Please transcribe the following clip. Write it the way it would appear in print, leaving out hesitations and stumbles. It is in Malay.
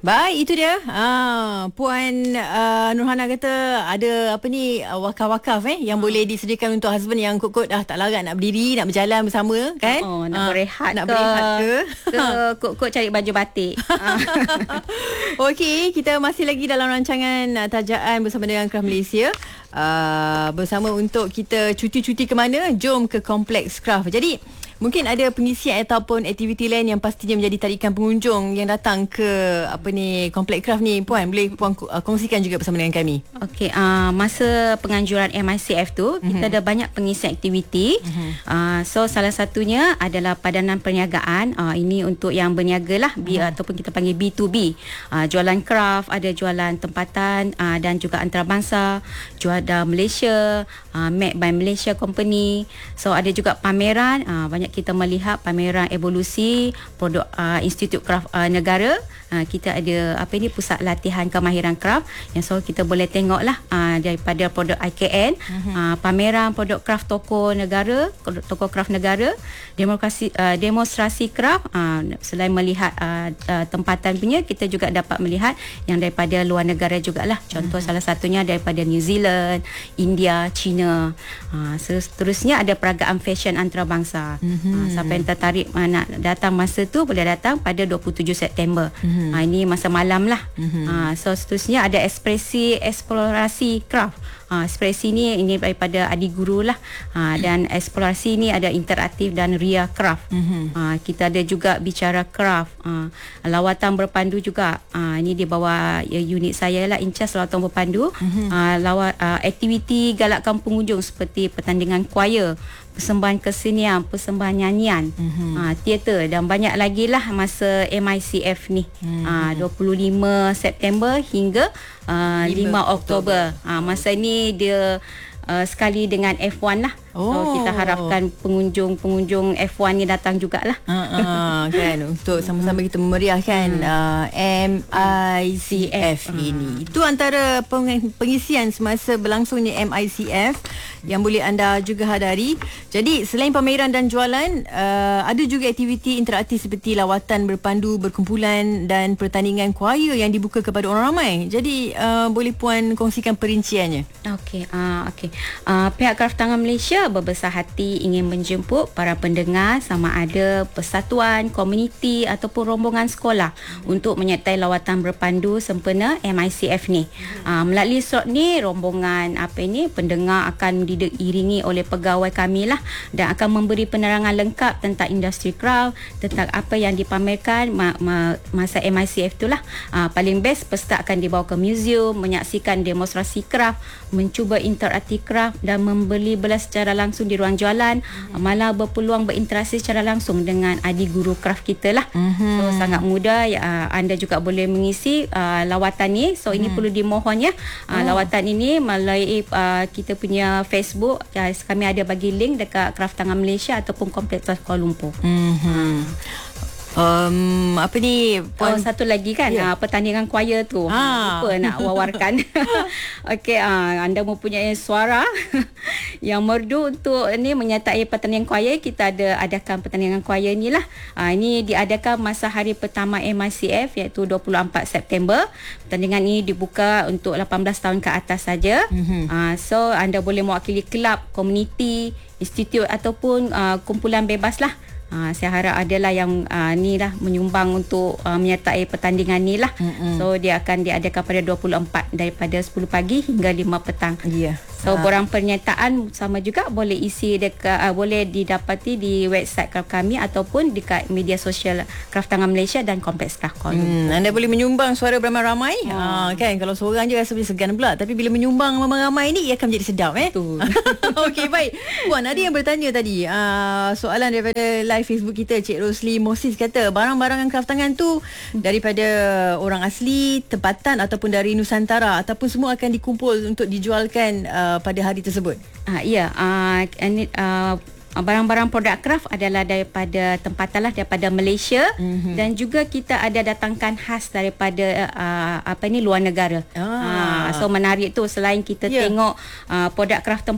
Baik, itu dia. Puan Nurhana kata ada apa ni wakaf-wakaf yang boleh disediakan untuk husband yang kot-kot tak larat nak berdiri, nak berjalan bersama kan? Nak berehat nak berehat ke? Kot-kot cari baju batik. Okey, kita masih lagi dalam rancangan Tajaan bersama dengan Kraft Malaysia. Bersama untuk kita cuti-cuti ke mana? Jom ke Kompleks Kraft. Jadi mungkin ada pengisian ataupun aktiviti lain yang pastinya menjadi tarikan pengunjung yang datang ke Kompleks Kraft ni. Puan, boleh Puan kongsikan juga bersama dengan kami. Okey, masa penganjuran MICF tu kita ada banyak pengisian aktiviti. So salah satunya adalah padanan perniagaan. Ini untuk yang berniaga lah, ataupun kita panggil B2B. Jualan kraft, ada jualan tempatan dan juga antarabangsa, jualan Malaysia, made by Malaysia Company. So ada juga pameran, banyak kita melihat pameran evolusi produk Institut Kraft negara. Kita ada pusat latihan kemahiran kraft yang kita boleh tengok lah daripada produk IKN, pameran produk kraft toko negara, toko kraft negara, demonstrasi kraft. Selain melihat tempatan punya, kita juga dapat melihat yang daripada luar negara jugalah. Contoh salah satunya daripada New Zealand, India, China. Seterusnya ada peragaan fashion antarabangsa. Siapa yang tertarik nak datang masa tu boleh datang pada 27 September. Ini masa malam lah. So seterusnya ada eksplorasi kraft. Ekspresi ini daripada Adi Guru lah. Dan eksplorasi ni ada interaktif dan ria kraft. Kita ada juga bicara kraft. Lawatan berpandu juga. Ini di bawah unit saya lah, incas lawatan berpandu. Aktiviti galakkan pengunjung seperti pertandingan choir, persembahan kesenian, persembahan nyanyian, teater dan banyak lagi lah masa MICF ni. 25 September hingga 5 Oktober. Masa ni dia sekali dengan F1 lah. So kita harapkan pengunjung F1 ni datang jugalah. Kan, untuk sama-sama kita memeriahkan MICF ini. Itu antara pengisian semasa berlangsungnya MICF yang boleh anda juga hadari. Jadi selain pameran dan jualan, ada juga aktiviti interaktif seperti lawatan berpandu, berkumpulan dan pertandingan choir yang dibuka kepada orang ramai. Jadi boleh Puan kongsikan perinciannya. Okey. Pihak Kraft Tangan Malaysia berbesar hati ingin menjemput para pendengar sama ada persatuan, komuniti ataupun rombongan sekolah untuk menyertai lawatan berpandu sempena MICF ni. Melalui slot ni, rombongan pendengar akan diiringi oleh pegawai kami lah dan akan memberi penerangan lengkap tentang industri kraft, tentang apa yang dipamerkan masa MICF tu lah. Paling best peserta akan dibawa ke museum, menyaksikan demonstrasi kraft, mencuba interaktif kraft dan membeli belah secara langsung di ruang jualan, malah berpeluang berinteraksi secara langsung dengan Adi Guru kraft kita lah. So sangat mudah. Anda juga boleh mengisi lawatan ni. So ini perlu dimohon ya. Lawatan ini melalui kita punya Facebook. Kami ada bagi link dekat Kraft Tangan Malaysia ataupun Kompleks Kuala Lumpur. Puan, satu lagi kan, pertandingan choir tu. Lupa nak wawarkan. Okey, anda mempunyai suara yang merdu untuk ni menyertai pertandingan choir. Kita adakan pertandingan choir ni lah. Ini diadakan masa hari pertama MICF iaitu 24 September. Pertandingan ini dibuka untuk 18 tahun ke atas saja. So anda boleh mewakili kelab, komuniti, institut ataupun kumpulan bebas lah. Saya harap adalah yang ni lah menyumbang untuk menyertai pertandingan ni lah. So dia akan diadakan pada 24 daripada 10 pagi hingga 5 petang. So borang pernyataan sama juga boleh isi dekat boleh didapati di website Kraft kami ataupun dekat media sosial Kraft Tangan Malaysia dan Kompleks Kraft Kuala Lumpur. Anda boleh menyumbang suara beramai-ramai. Kan, kalau seorang je rasa boleh segan pula, tapi bila menyumbang ramai-ramai ni ia akan menjadi sedap. Betul. Okey, baik. Puan, ada yang bertanya tadi soalan daripada live Facebook kita. Cik Rosli Moses kata barang-barangan Kraft Tangan tu daripada orang asli, tempatan ataupun dari Nusantara, ataupun semua akan dikumpul untuk dijualkan pada hari tersebut. Barang-barang produk kraft adalah daripada tempatan lah, daripada Malaysia, dan juga kita ada datangkan khas daripada luar negara. So menarik tu, selain kita tengok produk kraft